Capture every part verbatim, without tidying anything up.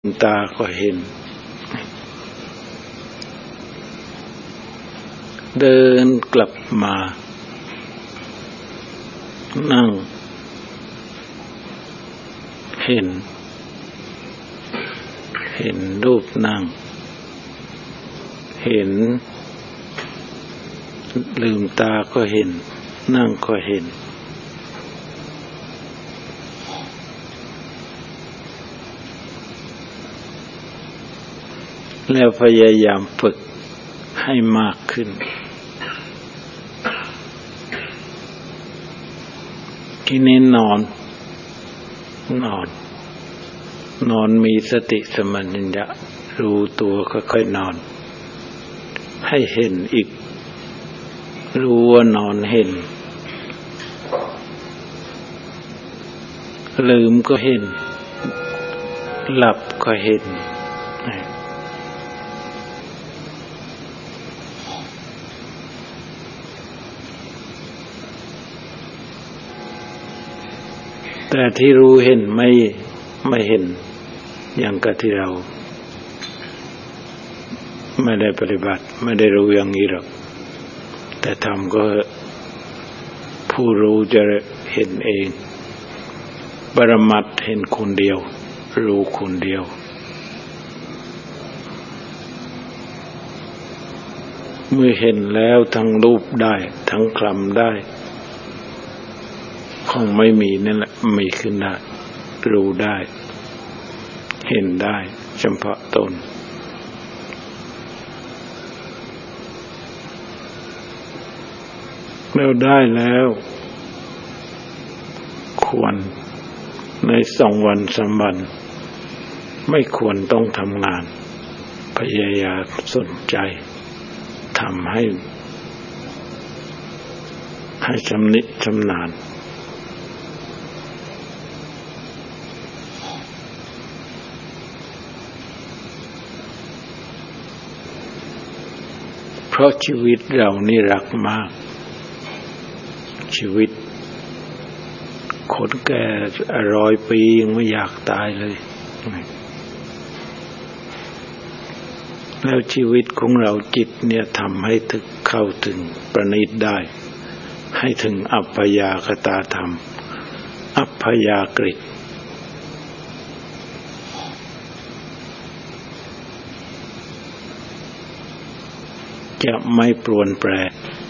ตาก็เห็นเดินกลับมานั่งเห็นเห็นรูปนั่งเห็นลืมตาก็เห็นนั่งก็เห็นแล้วพยายามฝึกให้มากขึ้นที่นี้นอนนอนนอนมีสติสมัญญะรู้ตัวค่อยๆนอนให้เห็นอีกรู้ว่านอนเห็นลืมก็เห็นหลับก็เห็นแต่ที่รู้เห็นไม่ไม่เห็นอย่างกับที่เราไม่ได้ปฏิบัติไม่ได้รู้อย่างนี้หรอกแต่ทำก็ผู้รู้จะเห็นเองปรมัตถ์เห็นคนเดียวรู้คนเดียวเมื่อเห็นแล้วทั้งรูปได้ทั้งคลำได้คงไม่มีนั่นแหละมีขึ้นได้รู้ได้เห็นได้เฉพาะตนเราได้แล้วควรในสองวันสามวันไม่ควรต้องทำงานพยายามสนใจทำให้ให้ชำนิชำนาญเพราะชีวิตเรานี่รักมากชีวิตคนแก่ร้อยปียังไม่อยากตายเลยแล้วชีวิตของเราจิตเนี่ยทำให้ถึงเข้าถึงประณีตได้ให้ถึงอัปปยาคตาธรรมอัปปยากฤตจะไม่ปรวนแปร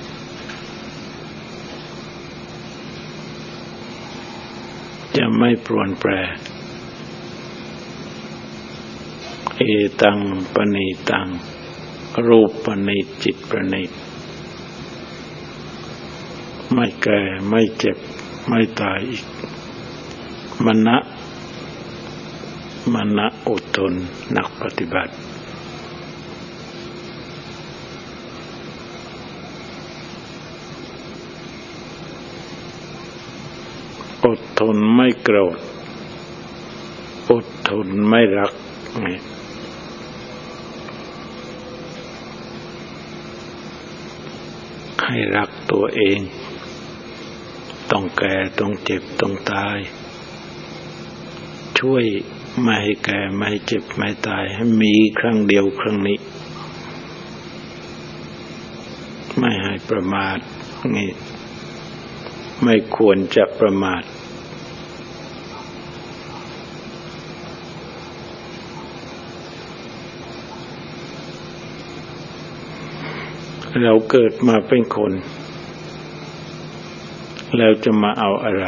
จะไม่ปรวนแปรเอตังปณิตังรูปปณิจิตปณิไม่แก่ไม่เจ็บไม่ตายอีกมณะมณะอดทนนักปฏิบัติอดทนไม่โกรธอดทนไม่รักให้รักตัวเองต้องแก่ต้องเจ็บต้องตายช่วยไม่ให้แก่ไม่ให้เจ็บไม่ตายให้มีครั้งเดียวครั้งนี้ไม่ให้ประมาทนี่ไม่ควรจะประมาทเราเกิดมาเป็นคนแล้วจะมาเอาอะไร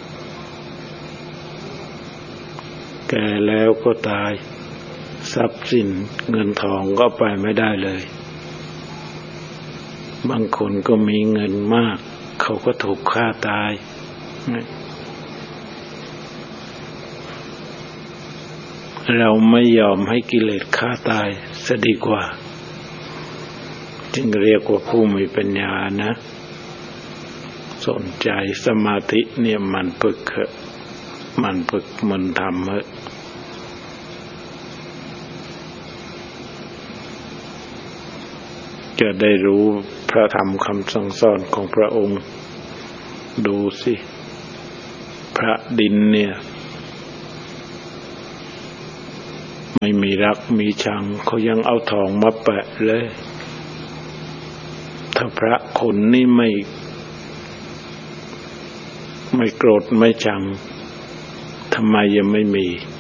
แก่แล้วก็ตายทรัพย์สินเงินทองก็ไปไม่ได้เลยบางคนก็มีเงินมากเขาก็ถูกฆ่าตายเราไม่ยอมให้กิเลสฆ่าตายซะดีกว่าจึงเรียกว่าผู้มีปัญญานะสนใจสมาธิเนี่ยมันฝึกเถอะมันฝึกมันทำเถอะจะได้รู้พระธรรมคำสั่งสอนของพระองค์ดูสิพระดินเนี่ยไม่มีรักมีชังเขายังเอาทองมาแปะเลยถ้าพระคนนี้ไม่ไม่โกรธไม่ชังทำไมยังไม่มี